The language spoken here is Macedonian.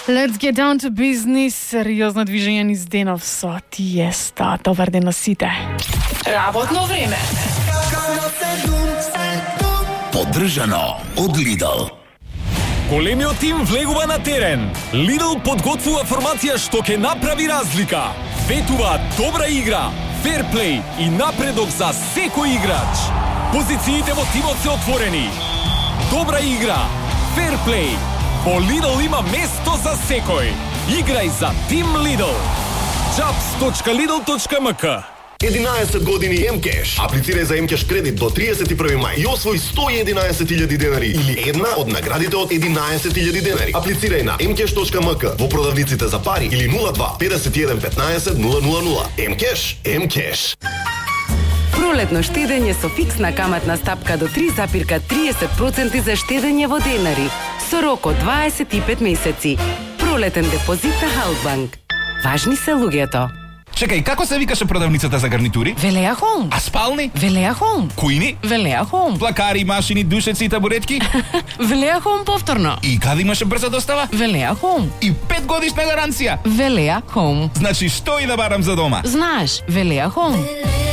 Let's get down to business. Сериозно движење низ денов со Тиеста. Добар ден на сите. Работно време. Поддржано од Lidl. Големиот тим влегува на терен. Lidl подготвува формација што ќе направи разлика. Ветува добра игра, ферплей и напредок за секој играч. Позициите во тимот се отворени. Добра игра, ферплей. Во Lidl има место за секој. Играј за Тим Lidl. jobs.lidl.mk 11 години Mcash. Аплицирај за Mcash кредит до 31 мај и освои 111.000 денари или една од наградите од 11.000 денари. Аплицирај на mcash.mk во продавниците за пари или 02 51 15 000. Mcash, Mcash. Пролетно штедење со фиксна каматна стапка до 3,30% за штедење во денари со рок од 25 месеци. Пролетен депозит на Халкбанк. Важни се луѓето. Чекај, како се викаше продавницата за гарнитури? Велеа Хоум. А спални? Велеа Хоум. Кујни? Велеа Хоум. Плакари, машини, душеци и табуретки? Велеа Хоум повторно. И каде имаше брза достава? Велеа Хоум. И 5 годишна гаранција? Велеа Хоум. Значи, што и да барам за дома? Знаеш, Велеа Хоум.